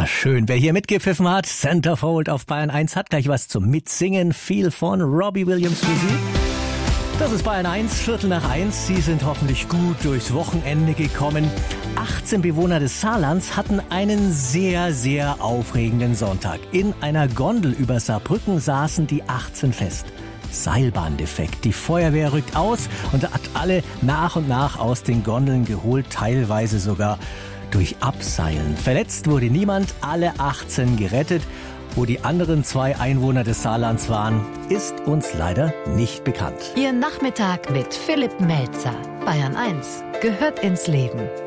Ja, schön. Wer hier mitgepfiffen hat, Centerfold auf Bayern 1, hat gleich was zum Mitsingen. Viel von Robbie Williams für Sie. Das ist Bayern 1, 1:15. Sie sind hoffentlich gut durchs Wochenende gekommen. 18 Bewohner des Saarlands hatten einen sehr, sehr aufregenden Sonntag. In einer Gondel über Saarbrücken saßen die 18 fest. Seilbahndefekt. Die Feuerwehr rückt aus und hat alle nach und nach aus den Gondeln geholt, teilweise sogar durch Abseilen. Verletzt wurde niemand, alle 18 gerettet. Wo die anderen 2 Einwohner des Saarlands waren, ist uns leider nicht bekannt. Ihr Nachmittag mit Philipp Melzer. Bayern 1 gehört ins Leben.